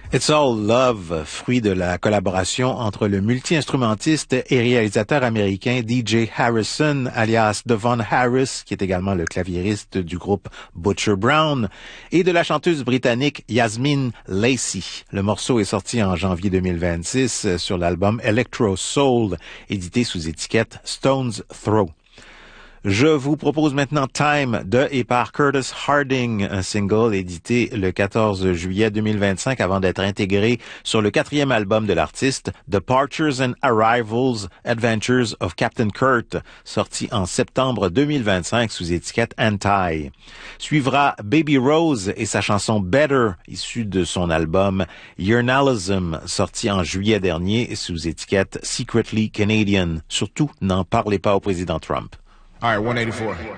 It's All Love, fruit de la collaboration entre le multi-instrumentiste et réalisateur américain DJ Harrison, alias Devon Harris, qui est également le claviériste du groupe Butcher Brown, et de la chanteuse britannique Yasmine Lacey. Le morceau est sorti en janvier 2026 sur l'album Electro Soul, édité sous étiquette Stone's Throw. Je vous propose maintenant Time de et par Curtis Harding, un single édité le 14 juillet 2025 avant d'être intégré sur le 4e album de l'artiste, Departures and Arrivals, Adventures of Captain Kurt, sorti en septembre 2025 sous étiquette Anti. Suivra Baby Rose et sa chanson Better, issue de son album Yearnalism, sorti en juillet dernier sous étiquette Secretly Canadian. Surtout, n'en parlez pas au président Trump. All right, 184.